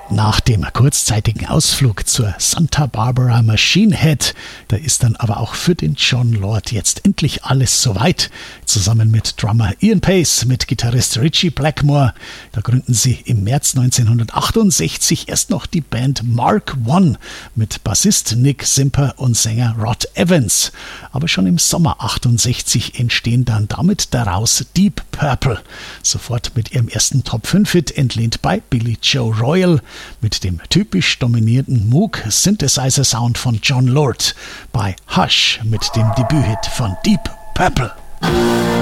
Nach dem kurzzeitigen Ausflug zur Santa Barbara Machine Head, da ist dann aber auch für den Jon Lord jetzt endlich alles soweit. Zusammen mit Drummer Ian Pace, mit Gitarrist Ritchie Blackmore, da gründen sie im März 1968 erst noch die Band Mark I mit Bassist Nick Simper und Sänger Rod Evans. Aber schon im Sommer 68 entstehen dann damit daraus Deep Purple. Sofort mit ihrem ersten Top-5-Hit entlehnt bei Billy Joe Royal, mit dem typisch dominierenden Moog-Synthesizer-Sound von Jon Lord bei Hush mit dem Debüthit von Deep Purple.